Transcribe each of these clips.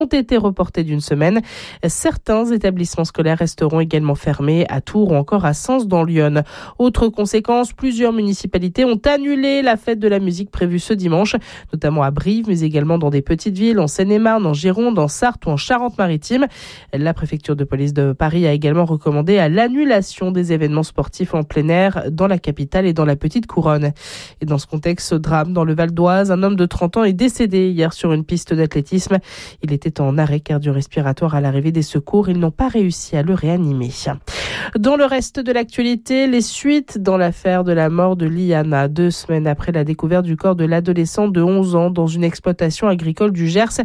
ont été reportés d'une semaine. Certains établissements scolaires resteront également fermés à Tours ou encore à Sens dans l'Yonne. Autre conséquence, plusieurs municipalités ont annulé la fête de la musique prévue ce dimanche, notamment à Brive, mais également dans des petites villes, en Seine-et-Marne, en Gironde, en Sarthe ou en Charente-Maritime. La préfecture de police de Paris a également recommandé à l'annulation des événements sportifs en plein air dans la capitale et dans la petite couronne. Et dans ce contexte, ce drame dans le Val d'Oise, un homme de 30 ans est décédé hier sur une piste d'athlétisme. Il était en arrêt cardio-respiratoire à l'arrivée des secours. Ils n'ont pas réussi à le réanimer. Dans le reste de l'actualité, les suites dans l'affaire de la mort de Liana, 2 semaines après la découverte du corps de l'adolescente de 11 ans dans une exploitation agricole du Gers.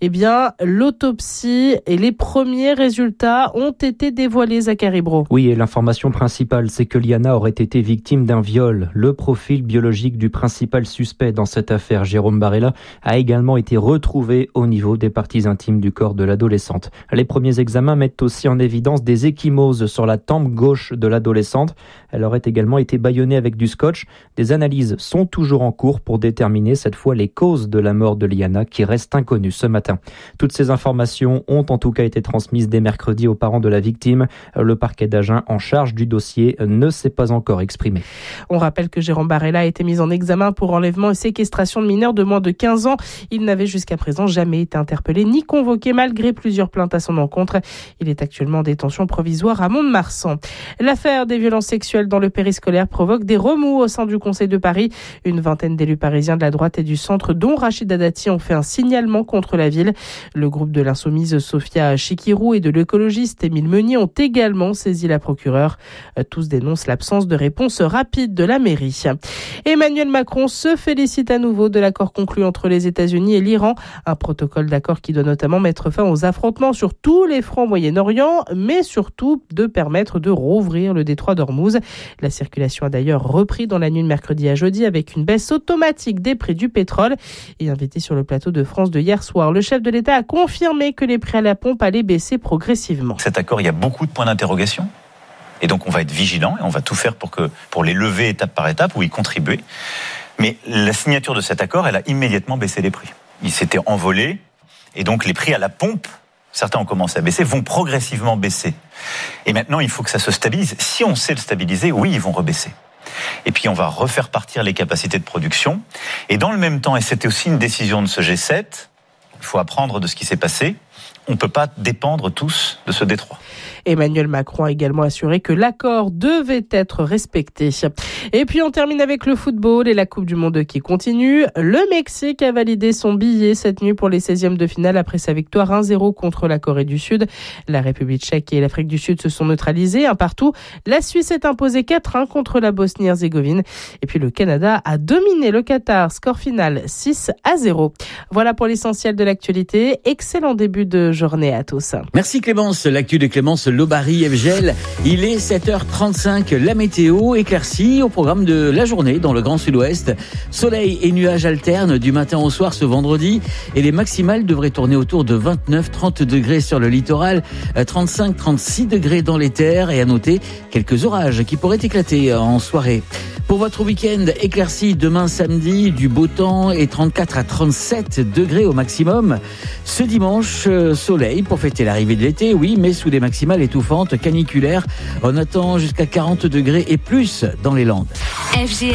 L'autopsie et les premiers résultats ont été dévoilés, Zachary Brault. Oui, et l'information principale, c'est que Liana aurait été victime d'un viol. Le profil biologique du principal suspect dans cette affaire, Jérôme Barella, a également été retrouvé au niveau des parties intimes du corps de l'adolescente. Les premiers examens mettent aussi en évidence des ecchymoses sur la tempe gauche de l'adolescente. Elle aurait également été bâillonnée avec du scotch. Des analyses sont toujours en cours pour déterminer cette fois les causes de la mort de Liana qui restent inconnues ce matin. Toutes ces informations ont en tout cas été transmises dès mercredi aux parents de la victime. Le parquet d'Agen en charge du dossier ne s'est pas encore exprimé. On rappelle que Jérôme Barella a été mis en examen pour enlèvement et séquestration de mineurs de moins de 15 ans. Il n'avait jusqu'à présent jamais été interpellé ni convoqué malgré plusieurs plaintes à son encontre. Il est actuellement en détention provisoire à Mont-de-Marsan. L'affaire des violences sexuelles dans le périscolaire provoque des remous au sein du Conseil de Paris. Une vingtaine d'élus parisiens de la droite et du centre, dont Rachida Dati, ont fait un signalement contre la ville. Le groupe de l'insoumise Sophia Chikirou et de l'écologiste Émile Meunier ont également saisi la procureure. Tous dénoncent l'absence de réponse rapide de la mairie. Emmanuel Macron se félicite à nouveau de l'accord conclu entre les États-Unis et l'Iran. Un protocole d'accord qui doit notamment mettre fin aux affrontements sur tous les fronts au Moyen-Orient, mais surtout de permettre de rouvrir le détroit d'Ormuz. La circulation a d'ailleurs repris dans la nuit de mercredi à jeudi avec une baisse automatique des prix du pétrole. Et invité sur le plateau de France de hier soir, le chef de l'État a confirmé que les prix à la pompe allaient baisser progressivement. Cet accord, il y a beaucoup de points d'interrogation. Et donc on va être vigilant et on va tout faire pour les lever étape par étape ou y contribuer. Mais la signature de cet accord, elle a immédiatement baissé les prix. Il s'était envolé et donc les prix à la pompe, certains ont commencé à baisser, vont progressivement baisser. Et maintenant, il faut que ça se stabilise. Si on sait le stabiliser, oui, ils vont rebaisser. Et puis on va refaire partir les capacités de production. Et dans le même temps, et c'était aussi une décision de ce G7, il faut apprendre de ce qui s'est passé, on ne peut pas dépendre tous de ce détroit. Emmanuel Macron a également assuré que l'accord devait être respecté. Et puis on termine avec le football et la Coupe du Monde qui continue. Le Mexique a validé son billet cette nuit pour les 16e de finale après sa victoire 1-0 contre la Corée du Sud. La République tchèque et l'Afrique du Sud se sont neutralisés un partout. La Suisse est imposée 4-1 contre la Bosnie-Herzégovine. Et puis le Canada a dominé le Qatar. Score final 6-0. Voilà pour l'essentiel de l'actualité. Excellent début de journée à tous. Merci Clémence. L'actu de Clémence Lobary-Evgel. Il est 7h35. La météo éclaircie au programme de la journée dans le Grand Sud-Ouest. Soleil et nuages alternent du matin au soir ce vendredi et les maximales devraient tourner autour de 29-30 degrés sur le littoral, 35-36 degrés dans les terres et à noter quelques orages qui pourraient éclater en soirée. Pour votre week-end éclairci demain samedi, du beau temps et 34 à 37 degrés au maximum. Ce dimanche, soleil pour fêter l'arrivée de l'été, oui, mais sous des maximales étouffantes, caniculaires. On attend jusqu'à 40 degrés et plus dans les Landes.